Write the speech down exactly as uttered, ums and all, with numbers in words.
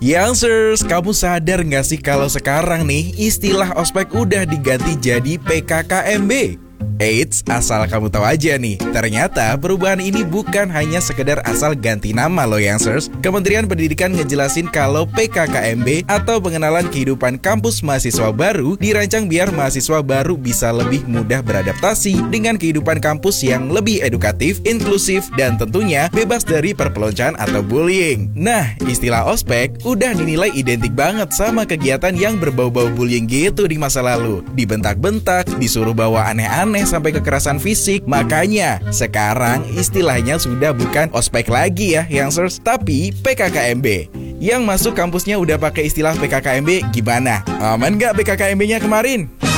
Youngsters, kamu sadar nggak sih kalau sekarang nih istilah ospek udah diganti jadi P K K M B? Eits, asal kamu tahu aja nih, ternyata perubahan ini bukan hanya sekedar asal ganti nama loh Youngsters. Kementerian Pendidikan ngejelasin kalau P K K M B atau pengenalan kehidupan kampus mahasiswa baru dirancang biar mahasiswa baru bisa lebih mudah beradaptasi dengan kehidupan kampus yang lebih edukatif, inklusif, dan tentunya bebas dari perpeloncoan atau bullying. Nah, istilah ospek udah dinilai identik banget sama kegiatan yang berbau-bau bullying gitu di masa lalu. Dibentak-bentak, disuruh bawa aneh-aneh sampai kekerasan fisik. Makanya sekarang istilahnya sudah bukan ospek lagi ya Youngsters, tapi P K K M B. Yang masuk kampusnya udah pakai istilah P K K M B, gimana? Aman gak P K K M B-nya kemarin?